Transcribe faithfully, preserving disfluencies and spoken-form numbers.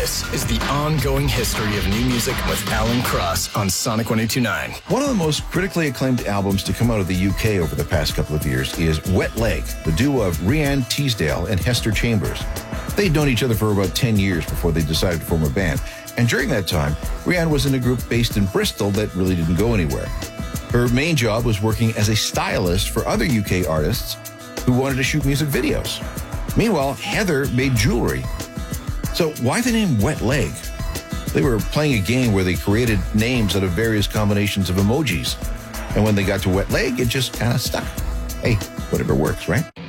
This is the ongoing history of new music with Alan Cross on Sonic one oh two point nine. One of the most critically acclaimed albums to come out of the U K over the past couple of years is Wet Leg, the duo of Rhiannon Teasdale and Hester Chambers. They'd known each other for about ten years before they decided to form a band. And during that time, Rhiannon was in a group based in Bristol that really didn't go anywhere. Her main job was working as a stylist for other U K artists who wanted to shoot music videos. Meanwhile, Heather made jewelry. So why the name Wet Leg? They were playing a game where they created names out of various combinations of emojis. And when they got to Wet Leg, it just kind of stuck. Hey, whatever works, right?